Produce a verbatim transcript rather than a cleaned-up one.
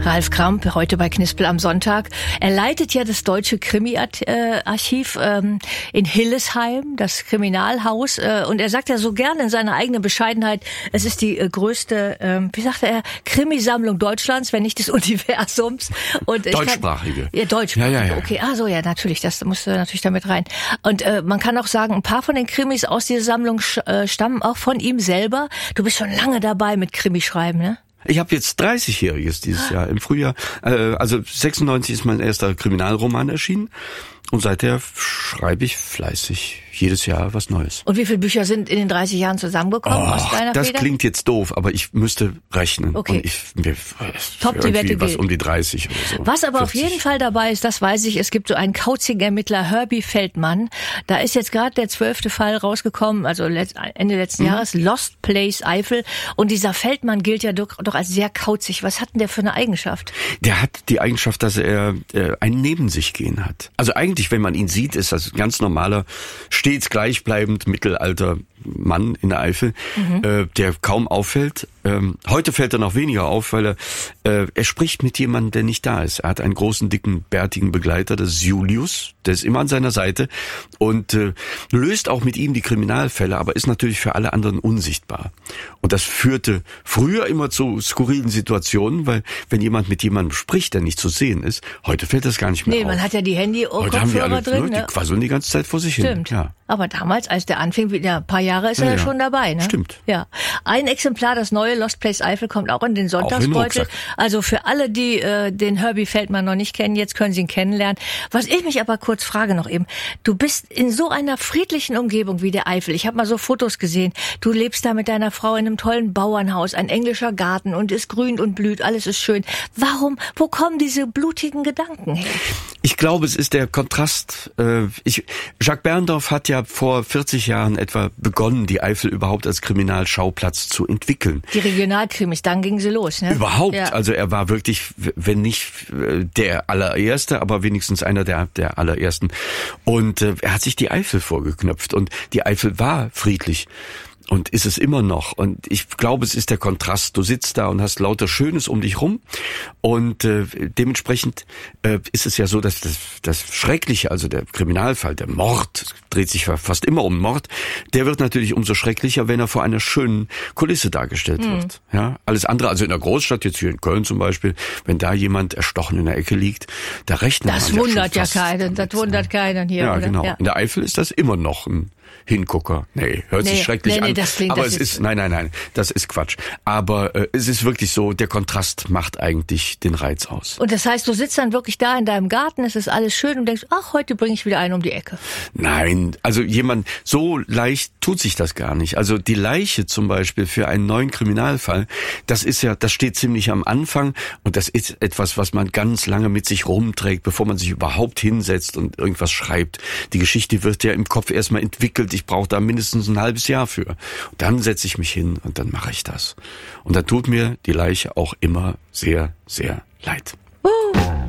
Ralf Kramp, heute bei Knispel am Sonntag. Er leitet ja das Deutsche Krimi-Archiv ähm, in Hillesheim, das Kriminalhaus. Äh, und er sagt ja so gerne in seiner eigenen Bescheidenheit, es ist die äh, größte, äh, wie sagte er, Krimisammlung Deutschlands, wenn nicht des Universums. Und Deutschsprachige. Kann, ja, deutschsprachige. Ja, ja, ja. Okay, ah so, ja, natürlich, das musst du natürlich damit rein. Und äh, man kann auch sagen, ein paar von den Krimis aus dieser Sammlung äh, stammen auch von ihm selber. Du bist schon lange dabei mit Krimischreiben, ne? Ich habe jetzt dreißigjähriges dieses Jahr im Frühjahr. Äh, also sechsundneunzig ist mein erster Kriminalroman erschienen. Und seither schreibe ich fleißig jedes Jahr was Neues. Und wie viele Bücher sind in den dreißig Jahren zusammengekommen oh, aus deiner Das Feder? Klingt jetzt doof, aber ich müsste rechnen. Okay. Und ich mir Top, die Wette was gilt. um die dreißig oder so. Was aber fünfzig. auf jeden Fall dabei ist, das weiß ich, es gibt so einen kauzigen Ermittler, Herbie Feldmann. Da ist jetzt gerade der zwölfte Fall rausgekommen, also Ende letzten mhm. Jahres, Lost Place Eifel. Und dieser Feldmann gilt ja doch, doch als sehr kauzig. Was hat denn der für eine Eigenschaft? Der hat die Eigenschaft, dass er äh, ein Neben sich gehen hat. Also eigentlich, wenn man ihn sieht, ist das ein ganz normaler, stets gleichbleibend mittelalter Mann in der Eifel, mhm. äh, der kaum auffällt. Ähm, heute fällt er noch weniger auf, weil er äh, er spricht mit jemandem, der nicht da ist. Er hat einen großen, dicken, bärtigen Begleiter, das ist Julius, der ist immer an seiner Seite und äh, löst auch mit ihm die Kriminalfälle, aber ist natürlich für alle anderen unsichtbar. Und das führte früher immer zu skurrilen Situationen, weil wenn jemand mit jemandem spricht, der nicht zu sehen ist, heute fällt das gar nicht mehr nee, auf. Nee, man hat ja die Handy-Kopfhörer drin. Ne? Ne? Die quasseln die ganze Zeit vor sich Stimmt. hin. Ja. Aber damals, als der anfing, ja, ein paar Jahre ist Ja, er ja ja. schon dabei. Ne? Stimmt. Ja. Ein Exemplar, das neue Lost Place Eifel, kommt auch in den Sonntagsbeutel. Rucksack. Also für alle, die äh, den Herbie Feldmann noch nicht kennen, jetzt können sie ihn kennenlernen. Was ich mich aber kurz frage noch eben, du bist in so einer friedlichen Umgebung wie der Eifel. Ich habe mal so Fotos gesehen. Du lebst da mit deiner Frau in einem tollen Bauernhaus, ein englischer Garten und es grünt und blüht, alles ist schön. Warum, wo kommen diese blutigen Gedanken her? Ich glaube, es ist der Kontrast. Äh, ich, Jacques Berndorf hat ja vor vierzig Jahren etwa begonnen, die Eifel überhaupt als Kriminalschauplatz zu entwickeln. Die Regionalkrimis, dann gingen sie los, ne? Überhaupt. Ja. Also er war wirklich, wenn nicht der allererste, aber wenigstens einer der, der allerersten. Und äh, er hat sich die Eifel vorgeknöpft. Und die Eifel war friedlich. Und ist es immer noch. Und ich glaube, es ist der Kontrast. Du sitzt da und hast lauter Schönes um dich rum. Und äh, dementsprechend äh, ist es ja so, dass das, das Schreckliche, also der Kriminalfall, der Mord, dreht sich fast immer um Mord, der wird natürlich umso schrecklicher, wenn er vor einer schönen Kulisse dargestellt mhm. wird. Ja, alles andere, also in der Großstadt, jetzt hier in Köln zum Beispiel, wenn da jemand erstochen in der Ecke liegt, da rechnet das man wundert ja, ja keinen. Das wundert keinen hier. Ja, oder? genau. Ja. In der Eifel ist das immer noch ein Hingucker. Nee, hört nee, sich schrecklich nee, nee, an. Das klingt, aber das es ist, ist, nein, nein, nein, das ist Quatsch. Aber äh, es ist wirklich so, der Kontrast macht eigentlich den Reiz aus. Und das heißt, du sitzt dann wirklich da in deinem Garten, es ist alles schön und denkst, ach, heute bringe ich wieder einen um die Ecke. Nein, also jemand, so leicht tut sich das gar nicht. Also die Leiche zum Beispiel für einen neuen Kriminalfall, das ist ja, das steht ziemlich am Anfang und das ist etwas, was man ganz lange mit sich rumträgt, bevor man sich überhaupt hinsetzt und irgendwas schreibt. Die Geschichte wird ja im Kopf erstmal entwickelt. Ich brauche da mindestens ein halbes Jahr für. Und dann setze ich mich hin und dann mache ich das. Und dann tut mir die Leiche auch immer sehr, sehr leid.